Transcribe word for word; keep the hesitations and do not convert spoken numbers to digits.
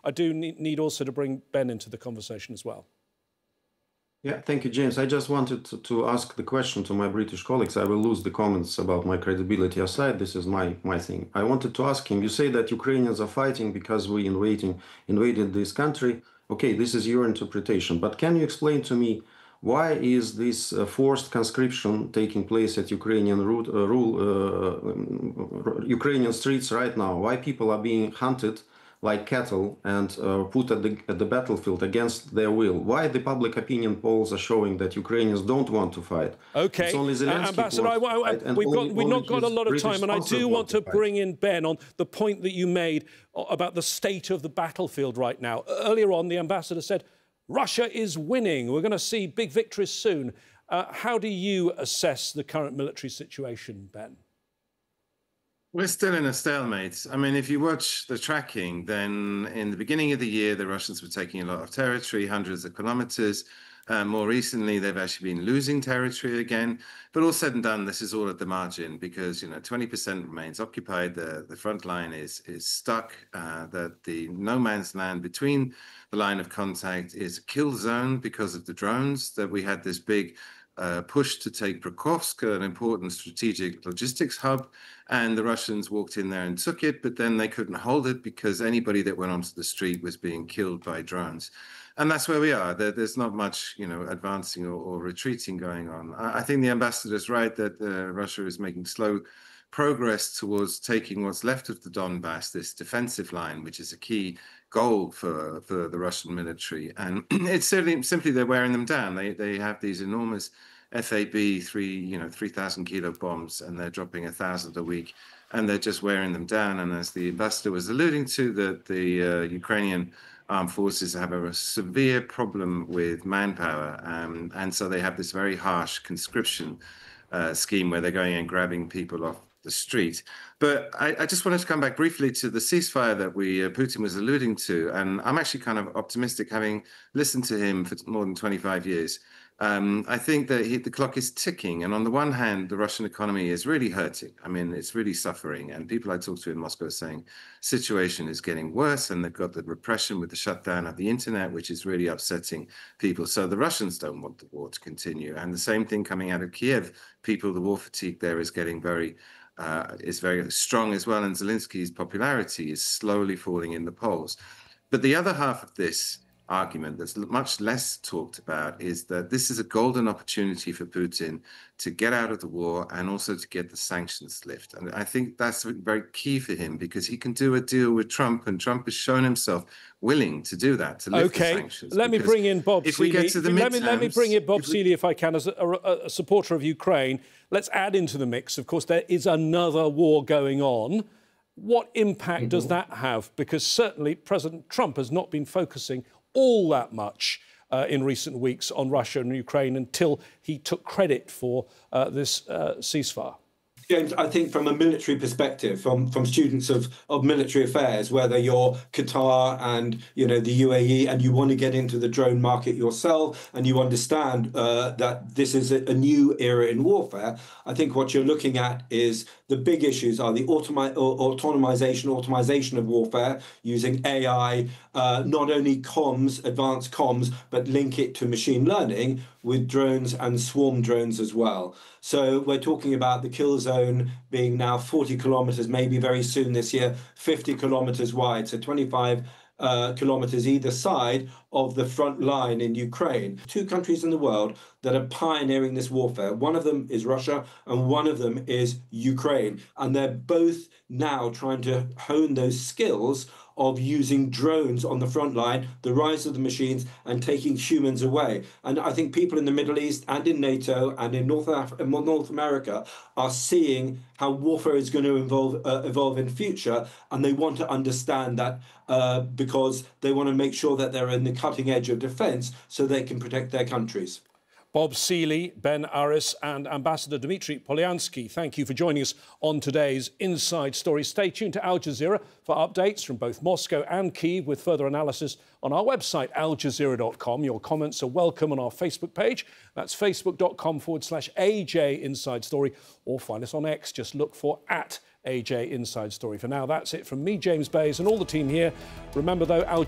I do need, need also to bring Ben into the conversation as well. Yeah, thank you, James. I just wanted to, to ask the question to my British colleagues. I will lose the comments about my credibility aside. This is my, my thing. I wanted to ask him, you say that Ukrainians are fighting because we invading, invaded this country. Okay, this is your interpretation. But can you explain to me why is this uh, forced conscription taking place at Ukrainian route, uh, rule, uh, Ukrainian streets right now? Why people are being hunted like cattle and uh, put at the, at the battlefield against their will? Why the public opinion polls are showing that Ukrainians don't want to fight? Okay, it's only Zelensky uh, Ambassador, I, I, I, we've, only, got, we've not got a lot of time, and I do want to, to bring in Ben on the point that you made about the state of the battlefield right now. Earlier on, the Ambassador said, Russia is winning. We're going to see big victories soon. Uh, how do you assess the current military situation, Ben? We're still in a stalemate. I mean, if you watch the tracking, then in the beginning of the year, the Russians were taking a lot of territory, hundreds of kilometers. Uh, more recently, they've actually been losing territory again. But all said and done, this is all at the margin because, you know, twenty percent remains occupied. The, the front line is, is stuck. Uh, that the no man's land between the line of contact is a kill zone because of the drones, that we had this big Uh, push to take Pokrovsk, an important strategic logistics hub, and the Russians walked in there and took it, but then they couldn't hold it because anybody that went onto the street was being killed by drones. And that's where we are. There, there's not much, you know, advancing or, or retreating going on. I, I think the ambassador's right that uh, Russia is making slow progress towards taking what's left of the Donbass, this defensive line, which is a key goal for, for the Russian military. And it's certainly simply they're wearing them down. They they have these enormous F A B three, you know, three thousand kilo bombs, and they're dropping a thousand a week, and they're just wearing them down. And as the ambassador was alluding to, that the uh, Ukrainian armed forces have a, a severe problem with manpower, um, and so they have this very harsh conscription uh, scheme where they're going and grabbing people off the street. But I, I just wanted to come back briefly to the ceasefire that we uh, Putin was alluding to, and I'm actually kind of optimistic, having listened to him for more than twenty-five years. Um, I think that he, the clock is ticking, and on the one hand, the Russian economy is really hurting. I mean, it's really suffering, and people I talk to in Moscow are saying situation is getting worse, and they've got the repression with the shutdown of the internet, which is really upsetting people. So the Russians don't want the war to continue, and the same thing coming out of Kiev. People, the war fatigue there is getting very Uh, is very strong as well, and Zelensky's popularity is slowly falling in the polls. But the other half of this argument that's much less talked about is that this is a golden opportunity for Putin to get out of the war and also to get the sanctions lifted. And I think that's very key for him because he can do a deal with Trump, and Trump has shown himself willing to do that, to lift okay. the sanctions. Let me bring in Bob if Seeley. We get to the let, me, let me bring in Bob we... Seeley, if I can, as a, a, a supporter of Ukraine. Let's add into the mix, of course, there is another war going on. What impact mm-hmm. does that have? Because certainly President Trump has not been focusing all that much uh, in recent weeks on Russia and Ukraine until he took credit for uh, this uh, ceasefire. James, I think from a military perspective, from, from students of, of military affairs, whether you're Qatar and, you know, the U A E, and you want to get into the drone market yourself, and you understand uh, that this is a, a new era in warfare, I think what you're looking at is the big issues are the automi autonomization, automation of warfare using A I, uh, not only comms, advanced comms, but link it to machine learning with drones and swarm drones as well. So we're talking about the kill zone being now forty kilometers, maybe very soon this year, fifty kilometers wide, so twenty-five uh, kilometers either side of the front line in Ukraine. Two countries in the world that are pioneering this warfare. One of them is Russia and one of them is Ukraine. And they're both now trying to hone those skills of using drones on the front line, the rise of the machines, and taking humans away. And I think people in the Middle East and in NATO and in North, Af North America are seeing how warfare is going to evolve, uh, evolve in future, and they want to understand that uh, because they want to make sure that they're in the cutting edge of defence so they can protect their countries. Bob Seeley, Ben Aris and Ambassador Dmitry Polyansky, thank you for joining us on today's Inside Story. Stay tuned to Al Jazeera for updates from both Moscow and Kyiv with further analysis on our website, al jazeera dot com. Your comments are welcome on our Facebook page. That's facebook.com forward slash AJ Inside Story, or find us on X. Just look for at A J Inside Story. For now, that's it from me, James Bays, and all the team here. Remember, though, Al